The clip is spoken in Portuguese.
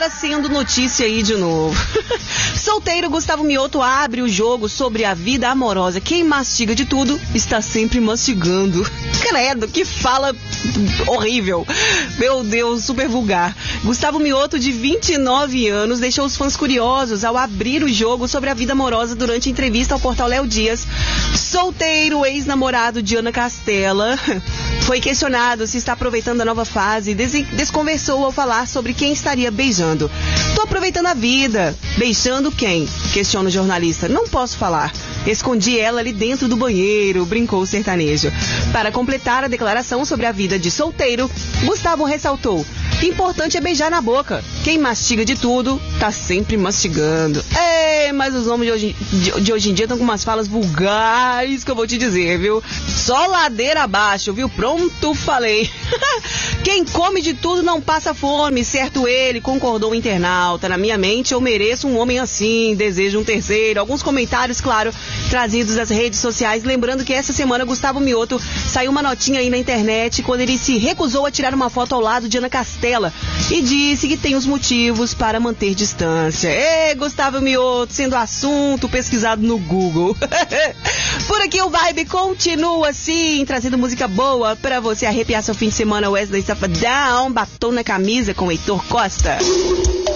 agora sendo notícia aí de novo. Solteiro Gustavo Mioto abre o jogo sobre a vida amorosa. Quem mastiga de tudo está sempre mastigando. Credo, que fala horrível. Meu Deus, super vulgar. Gustavo Mioto, de 29 anos, deixou os fãs curiosos ao abrir o jogo sobre a vida amorosa durante a entrevista ao portal Léo Dias. Solteiro, ex-namorado de Ana Castela, foi questionado se está aproveitando a nova fase e desconversou ao falar sobre quem estaria beijando. Tô aproveitando a vida. Beijando quem? Questiona o jornalista. Não posso falar. Escondi ela ali dentro do banheiro, brincou o sertanejo. Para completar a declaração sobre a vida de solteiro, Gustavo ressaltou: importante é beijar na boca. Quem mastiga de tudo, tá sempre mastigando. Mas os homens de hoje em dia estão com umas falas vulgares que eu vou te dizer, viu? Só ladeira abaixo, viu? Pronto, falei. Quem come de tudo não passa fome, certo ele, concordou o internauta. Na minha mente, eu mereço um homem assim, desejo um terceiro. Alguns comentários, claro, trazidos das redes sociais. Lembrando que essa semana Gustavo Mioto saiu uma notinha aí na internet quando ele se recusou a tirar uma foto ao lado de Ana Castela e disse que tem os motivos para manter distância. Gustavo Mioto sendo assunto pesquisado no Google. Por aqui o Vibe continua assim, trazendo música boa para você arrepiar seu fim de semana. Wesley Safadão, Batom na Camisa com Heitor Costa.